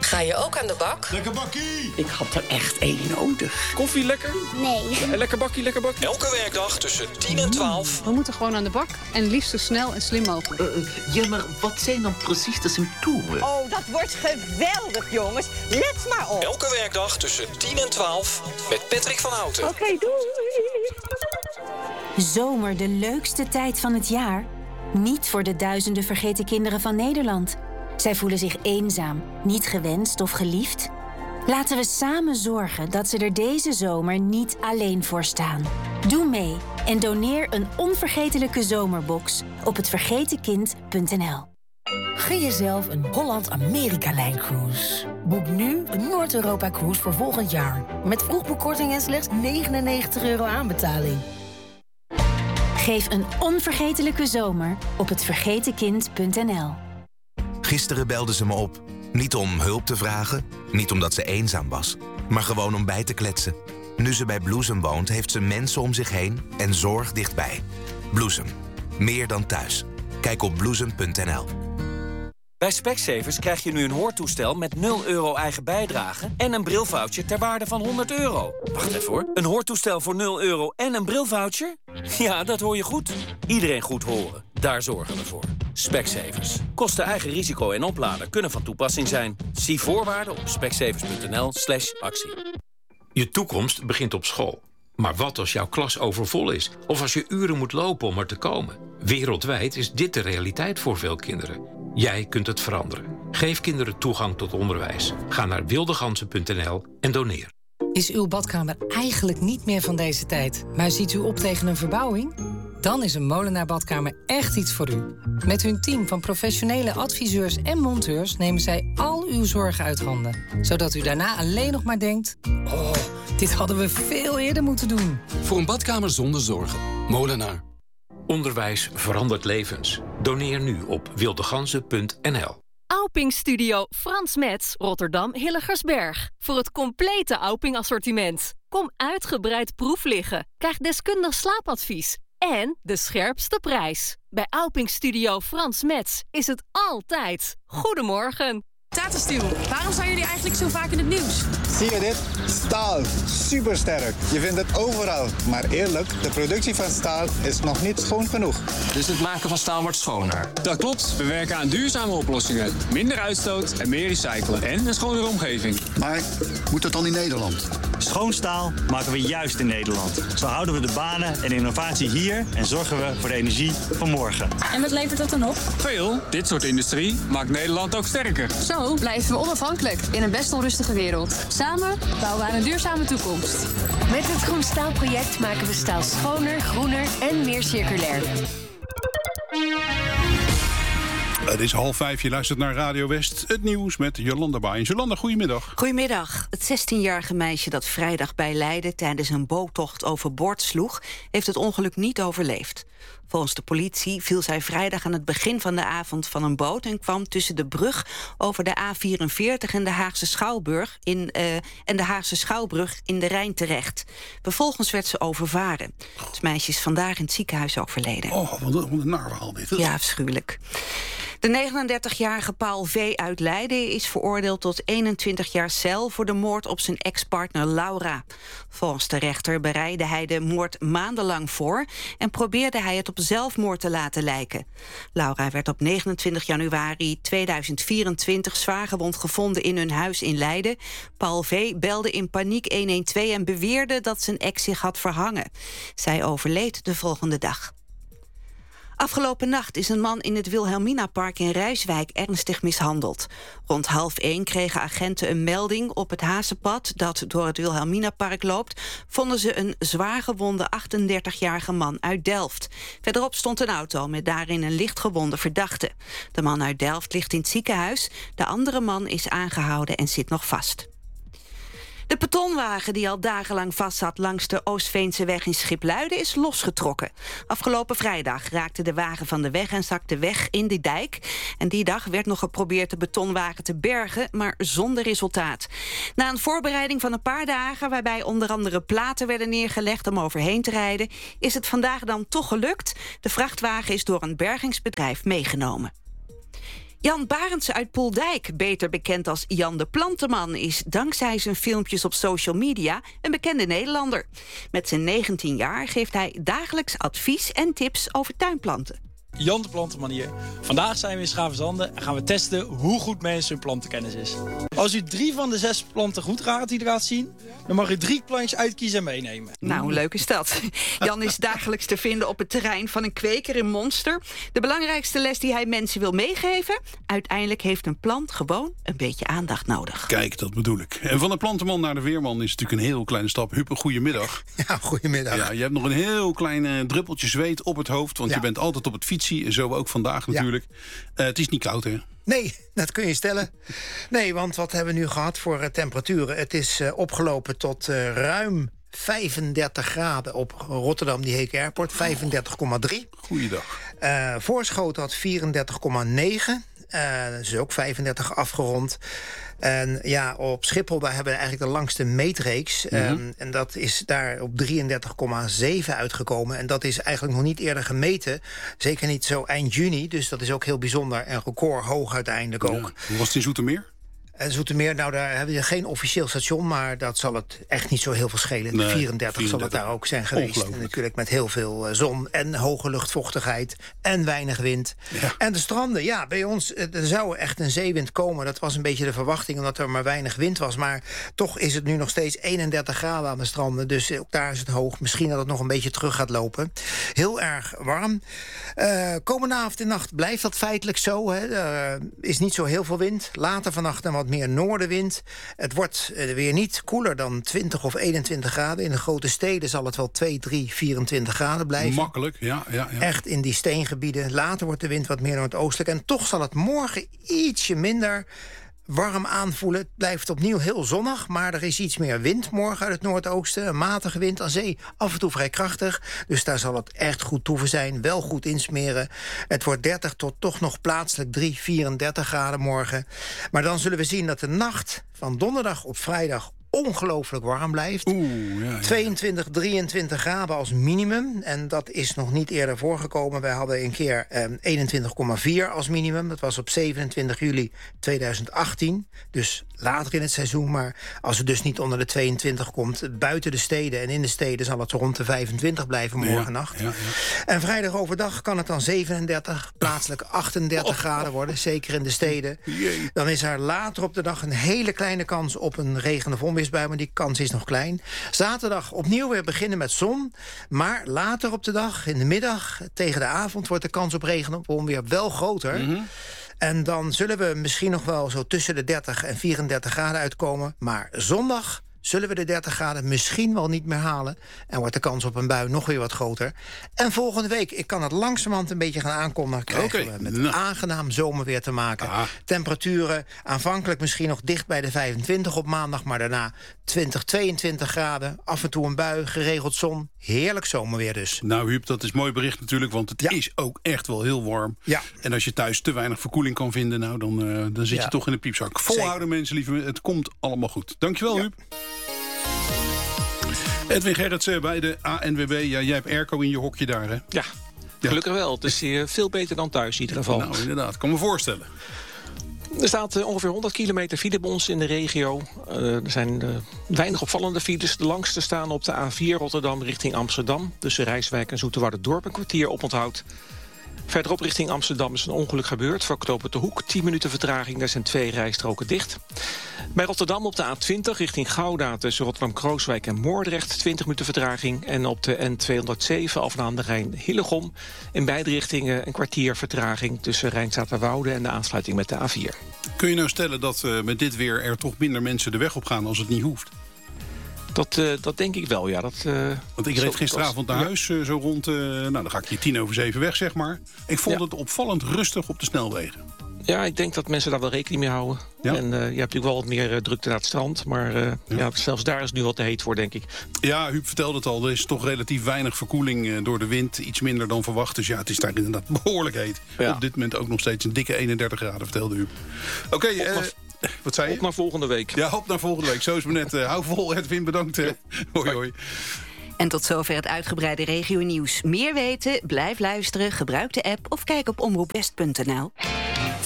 Ga je ook aan de bak? Lekker bakkie! Ik had er echt één nodig. Koffie lekker? Nee. Lekker bakkie, lekker bakkie. Elke werkdag tussen 10 en 12. We moeten gewoon aan de bak en liefst zo snel en slim mogelijk. Ja, maar wat zijn dan precies de symptomen? Oh, dat wordt geweldig, jongens. Let maar op. Elke werkdag tussen 10 en 12 met Patrick van Houten. Oké, doei. Zomer, de leukste tijd van het jaar? Niet voor de duizenden vergeten kinderen van Nederland. Zij voelen zich eenzaam, niet gewenst of geliefd. Laten we samen zorgen dat ze er deze zomer niet alleen voor staan. Doe mee en doneer een onvergetelijke zomerbox op hetvergetenkind.nl. Gun jezelf een Holland-Amerika-lijncruise. Boek nu een Noord-Europa-cruise voor volgend jaar. Met vroegboekkorting en slechts €99 aanbetaling. Geef een onvergetelijke zomer op hetvergetenkind.nl. Gisteren belde ze me op. Niet om hulp te vragen, niet omdat ze eenzaam was, maar gewoon om bij te kletsen. Nu ze bij Bloesem woont, heeft ze mensen om zich heen en zorg dichtbij. Bloesem. Meer dan thuis. Kijk op bloesem.nl. Bij Specsavers krijg je nu een hoortoestel met €0 eigen bijdrage en een brilvoucher ter waarde van €100. Wacht even hoor. Een hoortoestel voor €0 en een brilvoucher? Ja, dat hoor je goed. Iedereen goed horen. Daar zorgen we voor. Specsavers. Kosten eigen risico en oplader kunnen van toepassing zijn. Zie voorwaarden op specsavers.nl/actie. Je toekomst begint op school. Maar wat als jouw klas overvol is? Of als je uren moet lopen om er te komen? Wereldwijd is dit de realiteit voor veel kinderen. Jij kunt het veranderen. Geef kinderen toegang tot onderwijs. Ga naar wildegansen.nl en doneer. Is uw badkamer eigenlijk niet meer van deze tijd, maar ziet u op tegen een verbouwing? Dan is een Molenaar Badkamer echt iets voor u. Met hun team van professionele adviseurs en monteurs nemen zij al uw zorgen uit handen. Zodat u daarna alleen nog maar denkt: oh, dit hadden we veel eerder moeten doen. Voor een badkamer zonder zorgen. Molenaar. Onderwijs verandert levens. Doneer nu op wildegansen.nl. Auping Studio Frans Metz, Rotterdam Hilligersberg. Voor het complete Auping assortiment. Kom uitgebreid proef liggen. Krijg deskundig slaapadvies. En de scherpste prijs. Bij Auping Studio Frans Metz is het altijd. Goedemorgen. Tata Steel, waarom zijn jullie eigenlijk zo vaak in het nieuws? Zie je dit? Staal. Supersterk. Je vindt het overal. Maar eerlijk, de productie van staal is nog niet schoon genoeg. Dus het maken van staal wordt schoner? Dat klopt. We werken aan duurzame oplossingen. Minder uitstoot en meer recyclen. En een schonere omgeving. Maar moet het dan in Nederland? Schoon staal maken we juist in Nederland. Zo houden we de banen en innovatie hier en zorgen we voor de energie van morgen. En wat levert dat dan op? Veel. Dit soort industrie maakt Nederland ook sterker. Zo blijven we onafhankelijk in een best onrustige wereld. Samen bouwen we aan een duurzame toekomst. Met het Groen Staalproject maken we staal schoner, groener en meer circulair. Het is 4:30, je luistert naar Radio West. Het nieuws met Jolanda Baaiens. Jolanda, goedemiddag. Goedemiddag. Het 16-jarige meisje dat vrijdag bij Leiden tijdens een boottocht overboord sloeg, heeft het ongeluk niet overleefd. Volgens de politie viel zij vrijdag aan het begin van de avond van een boot en kwam tussen de brug over de A44 en de Haagse Schouwbrug in de Rijn terecht. Vervolgens werd ze overvaren. Het meisje is vandaag in het ziekenhuis overleden. Oh, wat een naar verhaal dit. Ja, afschuwelijk. De 39-jarige Paul V. uit Leiden is veroordeeld tot 21 jaar cel voor de moord op zijn ex-partner Laura. Volgens de rechter bereidde hij de moord maandenlang voor en probeerde hij het op zelfmoord te laten lijken. Laura werd op 29 januari 2024 zwaargewond gevonden in hun huis in Leiden. Paul V. belde in paniek 112 en beweerde dat zijn ex zich had verhangen. Zij overleed de volgende dag. Afgelopen nacht is een man in het Wilhelminapark in Rijswijk ernstig mishandeld. Rond 12:30 kregen agenten een melding op het Hazenpad dat door het Wilhelminapark loopt. Vonden ze een zwaargewonde 38-jarige man uit Delft. Verderop stond een auto met daarin een lichtgewonde verdachte. De man uit Delft ligt in het ziekenhuis. De andere man is aangehouden en zit nog vast. De betonwagen die al dagenlang vastzat langs de Oostveenseweg in Schipluiden is losgetrokken. Afgelopen vrijdag raakte de wagen van de weg en zakte weg in de dijk. En die dag werd nog geprobeerd de betonwagen te bergen, maar zonder resultaat. Na een voorbereiding van een paar dagen, waarbij onder andere platen werden neergelegd om overheen te rijden, is het vandaag dan toch gelukt. De vrachtwagen is door een bergingsbedrijf meegenomen. Jan Barendse uit Poeldijk, beter bekend als Jan de Plantenman, is dankzij zijn filmpjes op social media een bekende Nederlander. Met zijn 19 jaar geeft hij dagelijks advies en tips over tuinplanten. Jan de Plantenman hier. Vandaag zijn we in Schavenzande en gaan we testen hoe goed mensen hun plantenkennis is. Als u 3 van de 6 planten goed raadt die eruit zien, dan mag u 3 plantjes uitkiezen en meenemen. Nou, hoe leuk is dat? Jan is dagelijks te vinden op het terrein van een kweker in Monster. De belangrijkste les die hij mensen wil meegeven: uiteindelijk heeft een plant gewoon een beetje aandacht nodig. Kijk, dat bedoel ik. En van de plantenman naar de weerman is natuurlijk een heel kleine stap. Huub, goedemiddag. Ja, goedemiddag. Ja, je hebt nog een heel klein druppeltje zweet op het hoofd, want je bent altijd op het fietsie. Zo ook vandaag natuurlijk. Het is niet koud, hè? Nee, dat kun je stellen. Nee, want wat hebben we nu gehad voor temperaturen? Het is opgelopen tot ruim 35 graden op Rotterdam, die Heek Airport. 35,3. Goeiedag. Voorschoten had 34,9. Dat is ook 35 afgerond. En ja, op Schiphol daar hebben we eigenlijk de langste meetreeks. En dat is daar op 33,7 uitgekomen. En dat is eigenlijk nog niet eerder gemeten. Zeker niet zo eind juni. Dus dat is ook heel bijzonder en recordhoog uiteindelijk ook. Ja. Hoe was het in Zoetermeer? En Zoetermeer, nou daar hebben we geen officieel station, maar dat zal het echt niet zo heel veel schelen. Nee, 34 zal het daar ook zijn geweest. En natuurlijk met heel veel zon en hoge luchtvochtigheid en weinig wind. Ja. En de stranden, ja, bij ons, er zou echt een zeewind komen. Dat was een beetje de verwachting, omdat er maar weinig wind was. Maar toch is het nu nog steeds 31 graden aan de stranden. Dus ook daar is het hoog. Misschien dat het nog een beetje terug gaat lopen. Heel erg warm. Komende avond en nacht blijft dat feitelijk zo. Hè. Er is niet zo heel veel wind. Later vannacht en wat meer noordenwind. Het wordt weer niet koeler dan 20 of 21 graden. In de grote steden zal het wel 2, 3, 24 graden blijven. Makkelijk, ja. Echt in die steengebieden. Later wordt de wind wat meer noordoostelijk. En toch zal het morgen ietsje minder warm aanvoelen. Het blijft opnieuw heel zonnig, maar er is iets meer wind morgen uit het noordoosten. Een matige wind aan zee, af en toe vrij krachtig. Dus daar zal het echt goed toeven zijn. Wel goed insmeren. Het wordt 30 tot toch nog plaatselijk 3, 34 graden morgen. Maar dan zullen we zien dat de nacht van donderdag op vrijdag ongelooflijk warm blijft. 22, 23 graden als minimum. En dat is nog niet eerder voorgekomen. Wij hadden een keer 21,4 als minimum. Dat was op 27 juli 2018. Dus later in het seizoen. Maar als het dus niet onder de 22 komt, buiten de steden en in de steden zal het rond de 25 blijven morgennacht. Ja. En vrijdag overdag kan het dan 37, plaatselijk 38 graden worden. Zeker in de steden. Dan is er later op de dag een hele kleine kans op een regen- of onweersbui, maar die kans is nog klein. Zaterdag opnieuw weer beginnen met zon. Maar later op de dag, in de middag, tegen de avond, wordt de kans op regen of onweer wel groter. En dan zullen we misschien nog wel zo tussen de 30 en 34 graden uitkomen. Maar zondag zullen we de 30 graden misschien wel niet meer halen. En wordt de kans op een bui nog weer wat groter. En volgende week, ik kan het langzamerhand een beetje gaan aankondigen, krijgen we met aangenaam zomerweer te maken. Temperaturen aanvankelijk misschien nog dicht bij de 25 op maandag, maar daarna 20, 22 graden. Af en toe een bui, geregeld zon. Heerlijk zomerweer dus. Nou Huub, dat is mooi bericht natuurlijk, want het is ook echt wel heel warm. Ja. En als je thuis te weinig verkoeling kan vinden, nou dan zit je toch in de piepzak. Volhouden mensen, lieve, het komt allemaal goed. Dankjewel Huub. Edwin Gerritsen bij de ANWB. Ja, jij hebt airco in je hokje daar, hè? Ja, gelukkig wel. Het is hier veel beter dan thuis in ieder geval. Nou, inderdaad. Kan me voorstellen. Er staat ongeveer 100 kilometer file bij ons in de regio. Er zijn weinig opvallende files. De langste staan op de A4 Rotterdam richting Amsterdam. Tussen Rijswijk en Zoeterwoude-Dorp een kwartier oponthoud. Verderop richting Amsterdam is een ongeluk gebeurd. Voor knooppunt De Hoek, 10 minuten vertraging. Daar zijn 2 rijstroken dicht. Bij Rotterdam op de A20 richting Gouda tussen Rotterdam-Krooswijk en Moordrecht 20 minuten vertraging. En op de N207 Alphen aan de Rijn Hillegom in beide richtingen een kwartier vertraging tussen Rijnzaterwoude en de aansluiting met de A4. Kun je nou stellen dat met dit weer er toch minder mensen de weg op gaan als het niet hoeft? Dat denk ik wel, ja. Want ik reed gisteravond naar huis, zo rond, dan ga ik hier 6:50 weg, zeg maar. Ik vond het opvallend rustig op de snelwegen. Ja, ik denk dat mensen daar wel rekening mee houden. Ja? En je hebt natuurlijk wel wat meer drukte naar het strand. Maar zelfs daar is het nu wat te heet voor, denk ik. Ja, Huub vertelde het al. Er is toch relatief weinig verkoeling door de wind. Iets minder dan verwacht. Dus ja, het is daar inderdaad behoorlijk heet. Ja. Op dit moment ook nog steeds een dikke 31 graden, vertelde Huub. Oké, wat zei je? Op naar volgende week. Ja, op naar volgende week. Zo is het net. Hou vol, Edwin. Bedankt. Hoi, hoi. En tot zover het uitgebreide regionieuws. Meer weten? Blijf luisteren, gebruik de app of kijk op omroepwest.nl.